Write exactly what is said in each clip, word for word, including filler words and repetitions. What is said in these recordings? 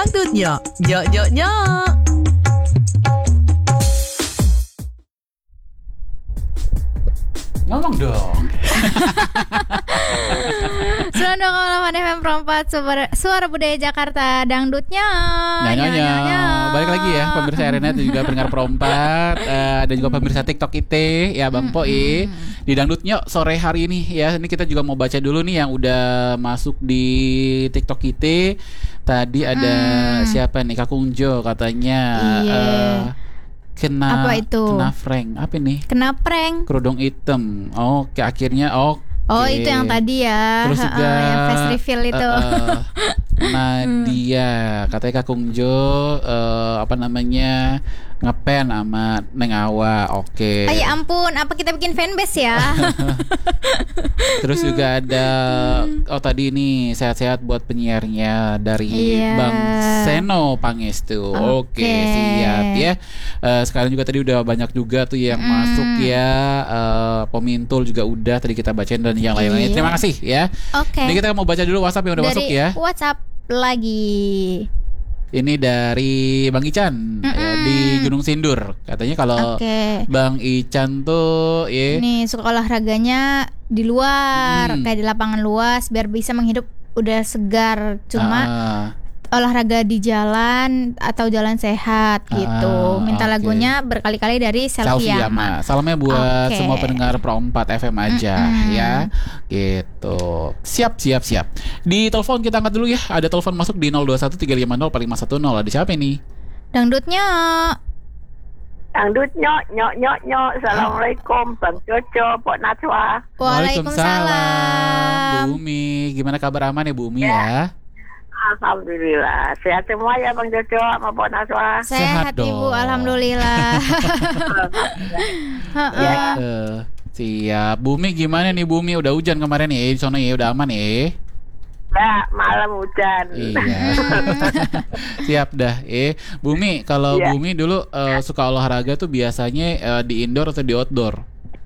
Dangdutnya, nyok nyok nyok. Ngomong dong. sembilan puluh dua koma delapan F M Perempat Suara, Suara Budaya Jakarta. Dangdutnya Nyanyi-nyanyi. Balik lagi ya pemirsa Arena dan juga pendengar Perempat, uh, dan juga pemirsa TikTok I T ya Bang Poi. Di Dangdutnya sore hari ini ya. Ini kita juga mau baca dulu nih yang udah masuk di TikTok I T. Tadi ada hmm. siapa nih? Kakung Jo katanya. Iya. Uh, Kena apa itu? Kena prank. Apa nih? Kena prank. Kerudung hitam. Oh, ke akhirnya oh. Oh, itu yang tadi ya. Terus juga uh, yang face reveal itu. Uh, uh, Nadia katanya Kakung Jo uh, apa namanya ngepen sama Neng Awa. Oke. Okay. Oh ya ampun, apa kita bikin fanbase ya? Terus juga ada oh tadi ini sehat-sehat buat penyiarnya dari yeah. Bang Seno Pangestu. Oke, okay, siap ya. Uh, sekarang juga tadi udah banyak juga tuh yang mm. masuk ya. Uh, Pemintul juga udah tadi kita bacain dan yang lain-lain. Yeah. Terima kasih ya. Oke. Okay. Ini kita mau baca dulu WhatsApp yang udah dari masuk ya. WhatsApp lagi. Ini dari Bang Ican ya, di Gunung Sindur. Katanya kalau okay. Bang Ican tuh ya, ini suka olahraganya di luar, hmm. kayak di lapangan luas biar bisa menghidup udara segar. Cuma uh. olahraga di jalan atau jalan sehat gitu. Minta okay. lagunya berkali-kali dari Selfie Yama. Salamnya buat okay. semua pendengar Pro empat F M aja mm-hmm. ya. Gitu. Siap siap siap. Di telepon kita angkat dulu ya. Ada telepon masuk di nol dua satu tiga lima nol empat lima satu nol. Ada siapa ini? Dangdutnya. Dangdutnya nyok nyok nyok. Assalamualaikum Bang Jojo, Pok Najwa. Waalaikumsalam. Bu Umi, gimana kabar aman ya Bu Umi ya? ya? Alhamdulillah, sehat semua ya Bang Jojo sama Pok Najwa. Sehat, sehat Ibu, alhamdulillah. ya. uh, Siap. Bumi gimana nih Bumi? Udah hujan kemarin nih, di sono ya udah aman ya? Ya, malam hujan. Iya. Siap dah. Eh, Bumi, kalau ya. Bumi dulu uh, suka olahraga tuh biasanya uh, di indoor atau di outdoor?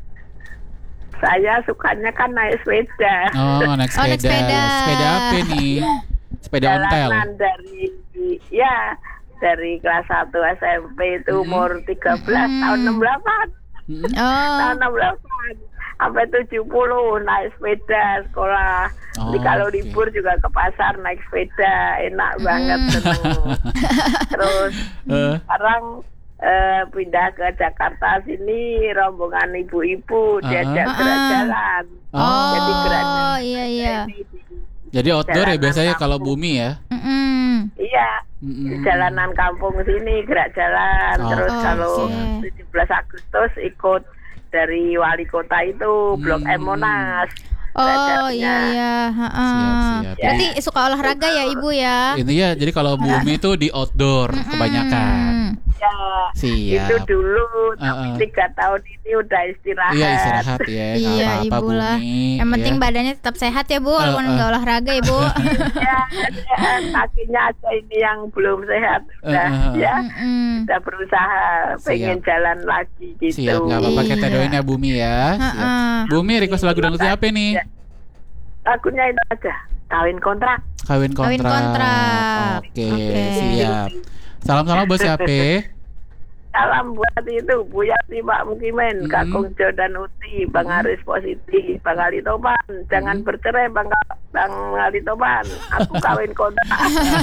Saya sukanya kan naik sepeda. Oh, naik sepeda. Oh, naik sepeda. Sepeda apa nih? Sepeda ontel. Dari ya dari kelas satu S M P itu umur tiga belas hmm. tahun enam puluh delapan. Hmm. Oh. Tahun enam puluh delapan sampai tujuh puluh naik sepeda sekolah. Oh, jadi kalau okay. libur juga ke pasar naik sepeda, enak hmm. banget seneng. Terus uh. sekarang uh, pindah ke Jakarta sini rombongan ibu-ibu uh-huh. diajak uh-huh. gerak jalan. Oh, jadi gerak jalan. Iya iya. Jadi outdoor ya biasanya kalau Bumi ya? Mm-mm. Iya, Mm-mm. di jalanan kampung sini gerak jalan. Oh. Terus oh, kalau okay. tujuh belas Agustus ikut dari wali kota itu Blok M Monas. Oh iya iya. Siap, siap. Berarti ya. Suka olahraga ya Ibu ya? Ini ya, jadi kalau Bumi itu di outdoor Mm-mm. kebanyakan. Ya, siap. Itu dulu, tapi uh-uh. tiga tahun ini udah istirahat. Iya istirahat ya, iya apa-apa Ibu lah. Bumi. Yang penting ya. badannya tetap sehat ya Bu, walaupun uh-uh. nggak olahraga ya Bu. Ya, ya, kakinya aja ini yang belum sehat. Udah uh-uh. ya, Mm-mm. udah berusaha pengen siap. jalan lagi gitu. Siap, nggak apa-apa kita doain ya Bumi ya. Uh-uh. Bumi request lagu dangdutnya apa nih? Ya. Lagunya itu aja, Kawin Kontrak. Kawin Kontrak. Kawin Kontrak. Oke, okay, siap. Salam-salam buat siapa? Salam buat itu Bu Yati, Pak Mukimen, hmm. Kakung Jo dan Uti, Bang Aris Positif, Bang Ali Topan. Jangan hmm. bercerai Bang Bang Ali Topan. Aku kawin kontrak.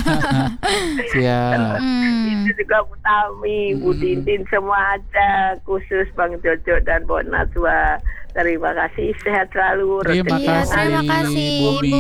Siap. Hmm. Itu juga Bu Tami, hmm. Bu Tintin semua aja, khusus Bang Jojo dan Pok Najwa. Terima kasih, sehat selalu. Terima kasih, terima kasih Ibu.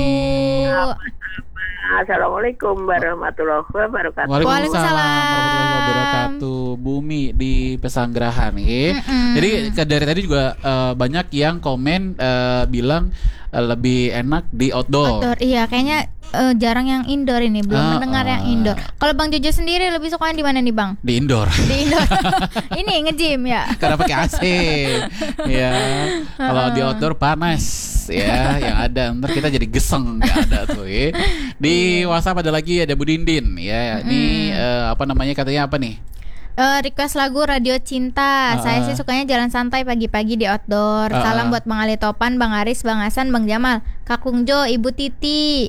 Assalamualaikum warahmatullahi wabarakatuh. Waalaikumsalam warahmatullahi wabarakatuh. Bumi di Pesanggerahan ya. Mm-hmm. Jadi dari tadi juga uh, banyak yang komen uh, bilang uh, lebih enak di outdoor. Outdoor, iya kayaknya uh, jarang yang indoor ini, belum uh, mendengar uh. yang indoor. Kalau Bang Jojo sendiri lebih suka di mana nih Bang? Di indoor. Di indoor. Ini nge-gym ya. Karena pakai A C. Ya. Kalau di outdoor panas. Ya, yang ada ntar kita jadi geseng nggak ada tuh ya. Di WhatsApp ada lagi ada Bu Dindin ya. Ini hmm. uh, apa namanya katanya apa nih? Uh, request lagu Radio Cinta. Uh, Saya sih sukanya jalan santai pagi-pagi di outdoor. Uh, Salam buat Bang Ali Topan, Bang Aris, Bang Hasan, Bang Jamal, Kakung Jo, Ibu Titi.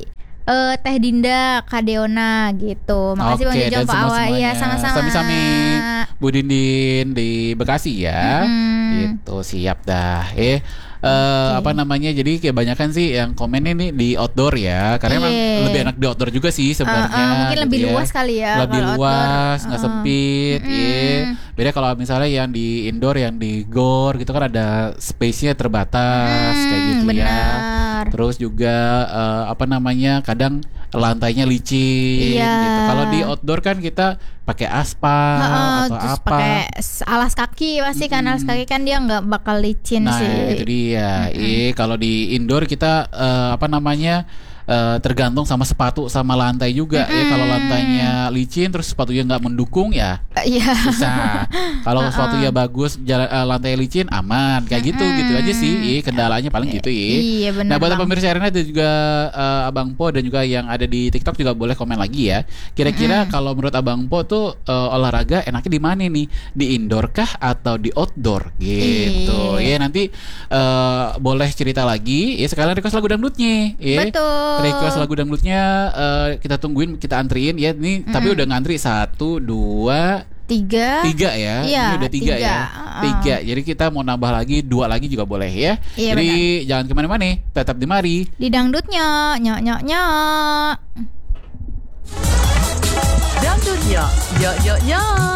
uh, Teh Dinda, Kak Deona gitu. Makasih Bang Oke, Jojo, dan Pak Awa. semua-semuanya. Iya, sama-sama. Sami-sami Bu Dindin di Bekasi ya. Mm-hmm. Gitu, siap dah. Eh Uh, Okay. apa namanya, jadi kebanyakan sih yang komen ini di outdoor ya, karena emang Iya. lebih enak di outdoor juga sih sebenarnya. Uh, uh, mungkin gitu lebih ya. luas kali ya Lebih kalau luas, outdoor. nggak Uh. sempit. Mm. Iya. Beda kalau misalnya yang di indoor, yang di gor gitu kan ada space-nya terbatas Hmm, kayak gitu ya. benar. Terus juga uh, apa namanya, kadang lantainya licin Iya. gitu. Kalau di outdoor kan kita pakai aspal Uh, atau terus apa. pakai s- alas kaki pasti kan, alas kaki kan dia nggak bakal licin Nah, sih. itu dia. Eh, kalau di indoor kita eh, apa namanya, eh, tergantung sama sepatu sama lantai juga. Ya, kalau lantainya licin terus sepatunya nggak mendukung ya Uh, Iya. susah. Kalau sepatunya bagus, jalan, eh, lantai licin aman. Kayak gitu, gitu aja sih. Eh, kendalanya paling gitu ya. Iya benar. Nah, buat Bang. pemirsa Arena dan juga eh, Abang Po dan juga yang ada di TikTok juga boleh komen lagi ya. Kira-kira kalau menurut Abang Po tuh eh, olahraga enaknya di mana nih? Di indoor kah atau di outdoor gitu. Iya. Ya, nanti eh, boleh cerita lagi. Ya, sekalian request lagu dangdutnya. Ya. Betul. Request lagu dangdutnya eh, kita tungguin, kita antriin ya. Nih, tapi udah ngantri satu, dua, Tiga. tiga ya. Iya, Ini udah tiga, tiga. ya. Uh-uh. Tiga. Jadi kita mau nambah lagi dua lagi juga boleh ya. Iya, Jadi jangan kemana-mana, tetap di mari. Di dangdutnya, nyok nyok nyok. Dangdut nyok, nyok nyok nyok.